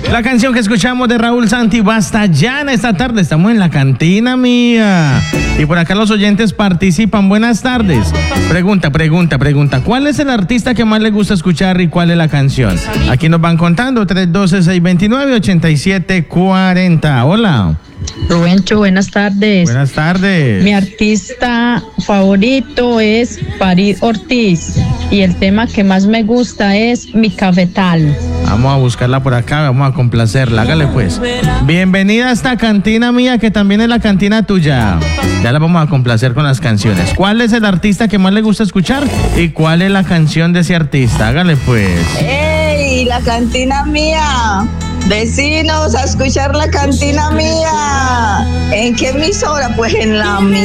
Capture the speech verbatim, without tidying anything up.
La canción que escuchamos de Raúl Santibastallán esta tarde. Estamos en la cantina mía. Y por acá los oyentes participan. Buenas tardes. Pregunta, pregunta, pregunta. ¿Cuál es el artista que más le gusta escuchar y cuál es la canción? Aquí nos van contando. tres uno dos, seis dos nueve, ocho siete cuatro cero. Hola. Rubencho, buenas tardes. Buenas tardes. Mi artista favorito es Farid Ortiz y el tema que más me gusta es Mi Cafetal. Vamos a buscarla por acá, vamos a complacerla, hágale pues. Bienvenida a esta cantina mía que también es la cantina tuya. Ya la vamos a complacer con las canciones. ¿Cuál es el artista que más le gusta escuchar y cuál es la canción de ese artista? Hágale pues. ¡Ey! La cantina mía. Vecinos, a escuchar la cantina mía. ¿En qué emisora? Pues en la mía.